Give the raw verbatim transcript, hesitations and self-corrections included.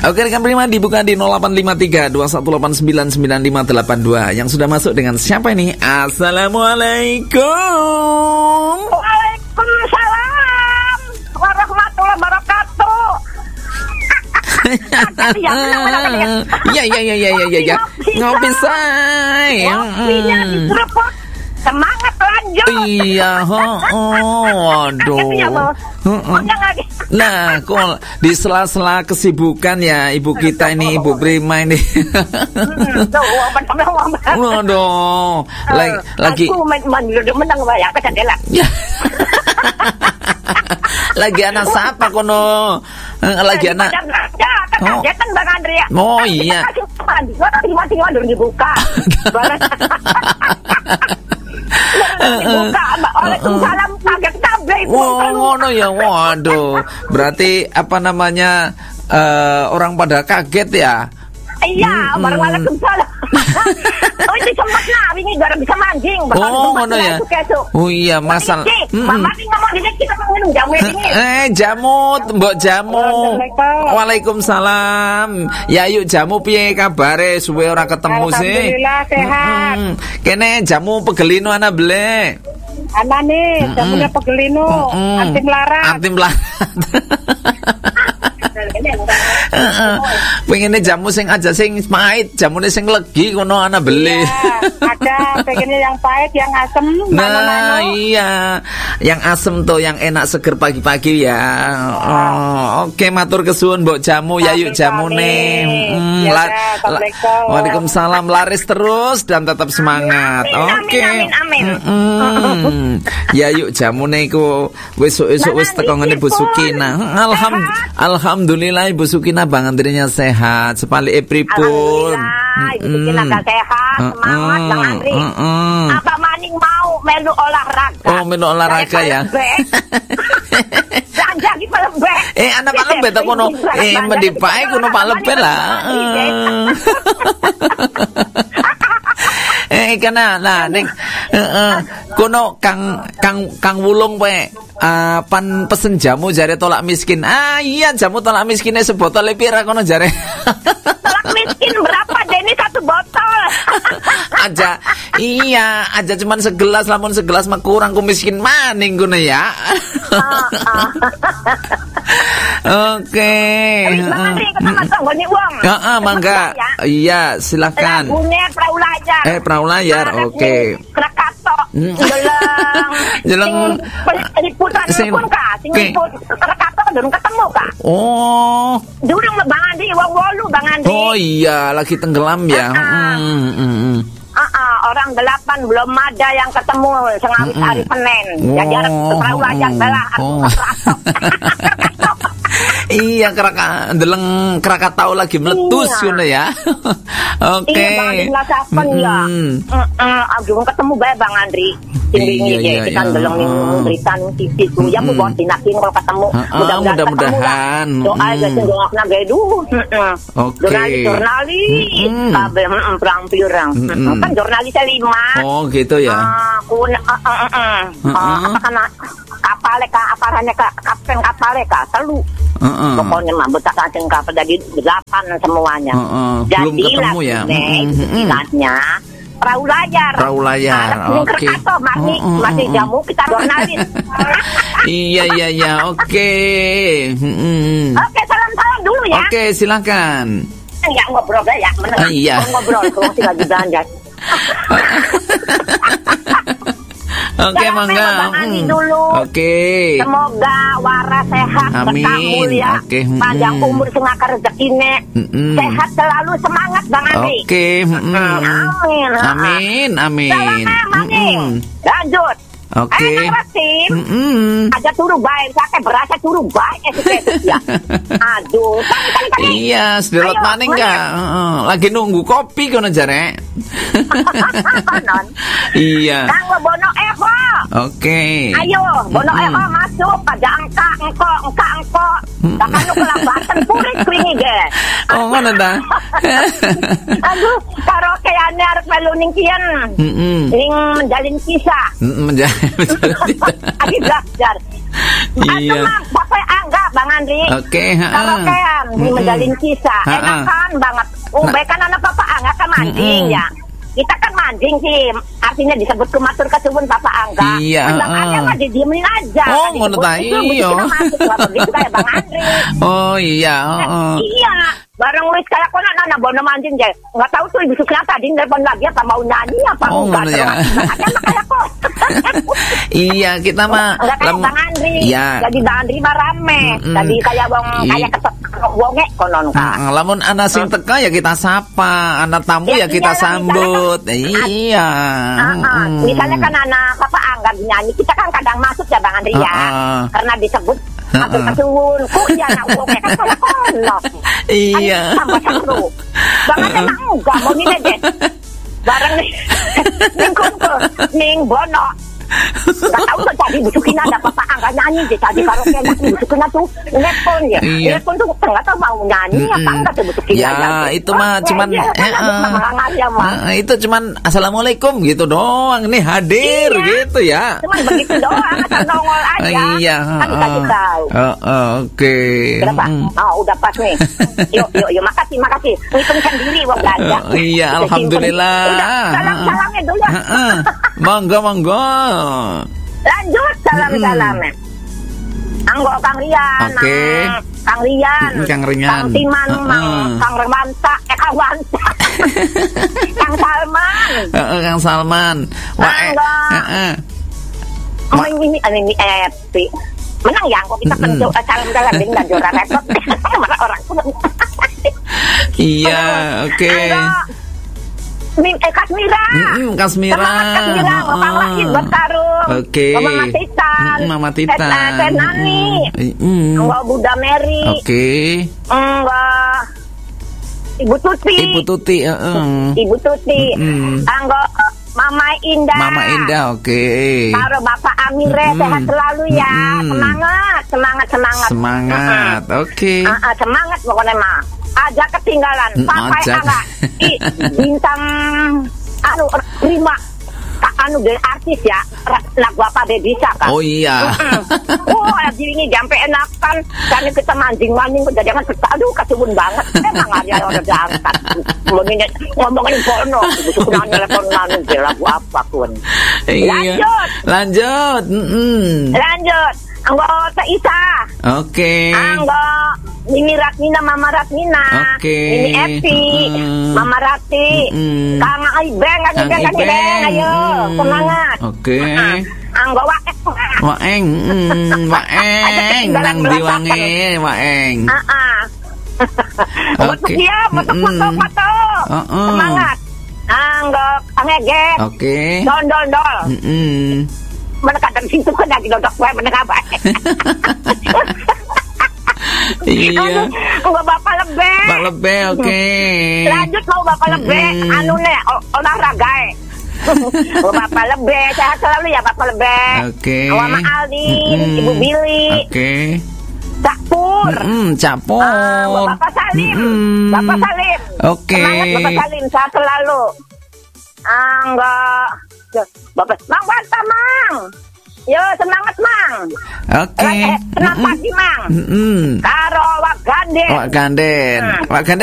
Oke rekan Prima, dibuka di nol delapan lima tiga dua satu delapan sembilan sembilan lima delapan dua. Yang sudah masuk dengan siapa ini? Assalamualaikum. Waalaikumsalam warahmatullahi wabarakatuh. Ya ya ya ya ya ya ya. Ngopi say. Ngopinya diseruput. Semangat lanjut. Iya, oh, aduh. Nah, kok di sela-sela kesibukan ya ibu kita ini, Ibu Prima ini. Waduh, lagi lagi. Lagi anak siapa kono? Lagi anak. Kagetan Bang Andri ya. Oh iya. Masing-masing dibuka. Dibuka, Waalaikumsalam, kaget kabeh. Wah, ngono ya, waduh. Berarti apa namanya uh, orang pada kaget ya? Iya, hmm, baru Waalaikumsalam. Oh, itu sempat nah, ini gara bisa mancing. Oh, ngono ya. Oh iya, masal. Mama ini ngomong ini kita mau minum jamu ini. Eh, jamu, Mbok jamu. Waalaikumsalam. Ya yuk jamu piye kabare? Suwe ora ketemu sih. Alhamdulillah sehat. Hmm, kene jamu pegelino ana ble. Ana nih, jamunya pegelino, antim larat. Antim larat. Pengennya jamu sing aja sing pahit, jamune sing legi kono ana beli. Iya, ada pengennya yang pahit, yang asem. Nah, mano-mano. iya. Yang asem tuh yang enak seger pagi-pagi ya. Oh, oke, matur kesuwun Mbok jamu ya yuk jamune. Hmm, ya, la- la- Waalaikumsalam, laris terus dan tetap semangat. Oke. Amin, amin, amin. Hmm. Ya yuk jamune iku wis esuk wis teko ngene Bu Sukina. Alhamdulillah. Alhamdulillah Ibu Sukina Bang Andrinya sehat. Sepalik pripun. Alhamdulillah Ibu Sukina mm. sehat, semangat Bang Andri. Mm -mm. Apa maning mau melu olahraga? Oh, melu olahraga ya. Belanja ki pelebe. Eh, anak Pak Lebe to kono. Eh, mendipae kono Pak Lebe lah. Eh, kana lah ning heeh. Kono Kang Kang Kang Wulung pe. Uh, pan pesen jamu jare tolak miskin. Ah iya jamu tolak miskinnya sebotol pira kono jare. Tolak miskin berapa Denny satu botol? Aja iya aja cuman segelas, lamun segelas mah kurang ku miskin maning kono ya. Oke. Heeh, mangga. Iya, silakan. Perahu layar. Eh, perahu layar. Oke. Krakato. Jeleng. Jeleng. Liputan pun Kak, sing liput Krakato durung ketemu Kak. Oh. Durung Bang Andi wong wolu Bang Andi. Oh iya, lagi tenggelam ya. Heeh. Heeh. Uh, uh, orang delapan belum ada yang ketemu sengawit mm -mm. hari Senin. Oh, ya jarak perahu layar belah. Oh. Iya, Kraka deleng Krakatau lagi meletus ngono ya. Oke. Iya, Bang Lasapen ya. Heeh, aku ketemu bae Bang Andri. Tinggi iki kita deleng ning berita ning T V ku. Ya mau buat dinakin kalau ketemu. Mudah-mudahan. Doa aja sing ngokna gawe duh. Heeh. Oke. Jurnalis kabeh heeh pirang-pirang. Kan jurnalis lima. Oh, gitu ya. Aku heeh. Apa kana kapal ka aparannya ka kapten kapal ka telu. Uh-uh. Pokoknya mah betak aceng kapal jadi delapan semuanya. Uh-uh. Belum jadi ketemu ya. Istilahnya perahu layar. Perahu layar. Oke. Okay. Masih uh-uh. masih jamu kita jurnalis. Iya iya iya. Oke. Okay. Uh-uh. Oke, okay, salam-salam dulu ya. Oke, okay, silakan. Ya ngobrol ya, benar. Uh, iya. Ngobrol kalau masih lagi belanja. Oke, okay, mangga. Hmm. Oke. Okay. Semoga waras sehat, berkah mulia, okay. panjang hmm. umur sengaka rezekine, hmm. sehat selalu, semangat Bang Andi. Oke. Okay. Hmm. Amin. Amin. Amin. Salam hmm. Lanjut. Oke. Okay. Eh, Rasim. Mm-mm. Aja turu baik, saya berasa turu baik ya. Aduh, kali kali kali. Iya, sederot maning enggak? Uh, lagi nunggu kopi kono jare. Iya. Kang Bono Eko. Oke. Okay. Ayo, Bono mm-hmm. Eko masuk pada angka engko engka engko. Tak anu kelambatan purit kuwi ge. Oh, ngono ta? Aduh, karaoke ane arep melu ning kian. Heeh. Ning menjalin kisah. Heeh, menjalin. Aki belajar. Iya. Bapak Angga Bang Andri. Oke, heeh. Karaokean. ini medalin kisah, enakan banget. Ubay kan anak papa angga kan mancing ya. Kita kan mancing sih, artinya disebut kematur kesuwun papa angga. Iya. Sedangkannya mah didiemin aja. Oh, ngono ta iya. Begitu kayak Bang Andri. Oh iya, heeh. Iya. Bareng wis kayak kono nana bono mancing je. Enggak tahu tuh ibu Sukna tadi nelpon lagi apa mau nyanyi apa oh, enggak. Ya. Kayak kok. Iya, kita mah enggak kayak Bang Andri. Iya. Jadi Bang Andri mah rame. Mm-hmm. Jadi kayak wong kayak ketok wonge konon ka. Heeh, lamun ana sing teka ya kita sapa, ana tamu ya, ya kita iya, sambut. Misalnya, iya. Heeh. Mm. Misalnya kan anak Papa Angga nyanyi, kita kan kadang masuk ya Bang Andri ya. Uh-uh. Karena disebut Matur kesuwun, kok ya nak wonge kan kalau kono. Iya. Tambah seru. Bang Andri mah enggak mau ni deh. Bareng nih. Ning kumpul, ning bono. Gak tahu tuh tadi Bu Sukina ada Papa Angga nyanyi deh tadi karaoke Bu Sukina tuh telepon ya. Telepon tuh nggak tahu mau nyanyi apa enggak tuh Bu Sukina. Ya itu mah cuman itu cuman assalamualaikum gitu doang nih hadir gitu ya. Cuman begitu doang asal nongol aja. Iya. Kan dikasih tahu. Oke. Berapa? Oh udah pas nih. Yuk yuk yuk makasih makasih. Hitung sendiri wong belanja. Iya alhamdulillah. Salam salamnya dulu. Monggo monggo. Lanjut salam-salamnya. Anggo Kang Rian, okay. Kang Rian, Kang Rian, Kang Timan, uh, uh. Kang Rewansa, eh Kang Wansa, Kang Salman, uh, uh, Kang Salman, wah, eh, uh, uh. ini ini eh, menang ya, kok kita kan hmm. salam-salam dengan juara repot, mana orang pun. Iya, oke. Okay. Min, eh Kasmira, mm, Kasmira, semangat Kasmira, Bapak Wahid bertarung, oke, Mama Titan, mm, Mama Titan, Teh Nani, mm. Enggak Buddha Mary, oke, okay. Enggak Ibu Tuti, Ibu Tuti, uh, uh. Ibu Tuti, mm. Enggak Mama Indah, Mama Indah, oke, okay. Karo Bapak Amire, mm. sehat selalu ya, mm. semangat, semangat, semangat, semangat, uh-uh. oke, okay. uh-uh, semangat pokoknya mah. Aja ketinggalan sampai agak i bintang anu lima anu dari artis ya lagu apa deh bisa kan oh iya oh lagi ini sampai enakan karena kita mancing-mancing kejadian aduh kasuun banget emang aja orang diangkat ngomongin ngomongin porno suka telepon nanti lagu apa pun lanjut lanjut mm-mm. lanjut anggota Isa oke okay. anggota Mimi Ratmina, Mama Ratmina, okay. Mimi Epi, mm-hmm. Mama Rati, mm-hmm. Kang Ibeng, Kang Ibeng, Kang Ibeng, ayo, semangat. Oke. Uh-huh. Anggo Waeng. Waeng, mm, Waeng, nang diwangi, Waeng. Heeh. Oke. Dia foto foto foto. Semangat. Anggo Kang Eget. Oke. Dol dol dol. Heeh. Menekatan situ kan lagi dodok wae menengah bae. Iya. Enggak bapak lebih. Bapak lebih, oke. Okay. Lanjut mau bapak lebih, mm. anu nih olahraga. Oh, bapak lebih, sehat selalu ya bapak lebih. Oke. Okay. Mama Aldin, mm. Ibu Billy. Oke. Okay. Capur. Mm, capur. Ah, bapak Salim. Mm. Bapak Salim. Oke. Okay. Semangat bapak Salim, sehat selalu. Ah, enggak. Bapak Mang Banta Mang. Yo semangat Mang. Oke. Okay. Eh, kenapa sih Mang? Mm-mm. Karo Wak Ganden. Wak Ganden. Hmm. Wak Ganden